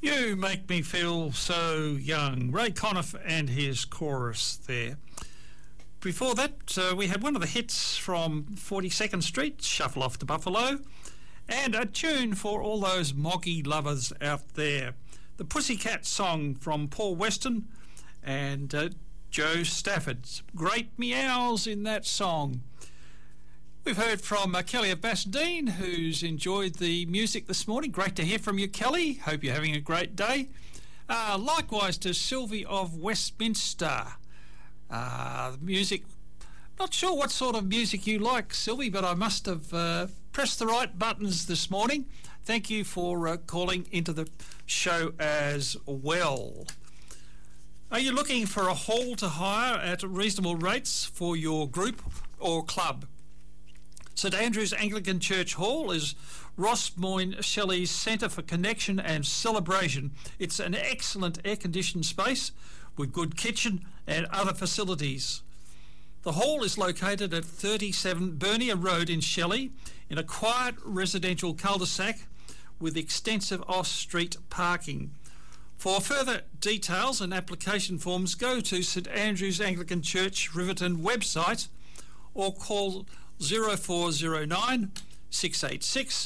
You make me feel so young. Ray Conniff and his chorus there. Before that, we had one of the hits from 42nd Street, Shuffle Off to Buffalo, and a tune for all those Moggy lovers out there. The Pussycat song from Paul Weston and Joe Stafford. Great meows in that song. We've heard from Kelly of Bassendean, who's enjoyed the music this morning. Great to hear from you, Kelly. Hope you're having a great day. Likewise to Sylvie of Westminster. The music, not sure what sort of music you like, Sylvie, but I must have pressed the right buttons this morning. Thank you for calling into the show as well. Are you looking for a hall to hire at reasonable rates for your group or club? St Andrew's Anglican Church Hall is Ross Moyne Shelley's Centre for Connection and Celebration. It's an excellent air-conditioned space with good kitchen and other facilities. The hall is located at 37 Bernier Road in Shelley in a quiet residential cul-de-sac with extensive off-street parking. For further details and application forms, go to St Andrew's Anglican Church Riverton website or call 0409 686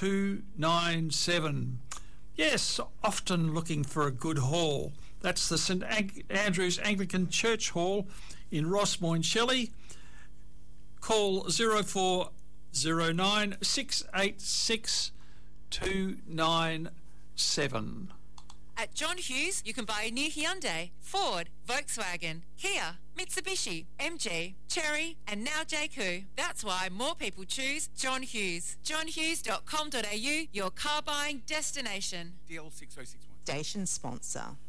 297. Yes, often looking for a good hall. That's the St Andrew's Anglican Church Hall in Rossmoyne, Shelley. Call 0409 686 297. At John Hughes, you can buy a new Hyundai, Ford, Volkswagen, Kia, Mitsubishi, MG, Chery, and now JQ. That's why more people choose John Hughes. johnhughes.com.au, your car buying destination. DL6061. Station sponsor.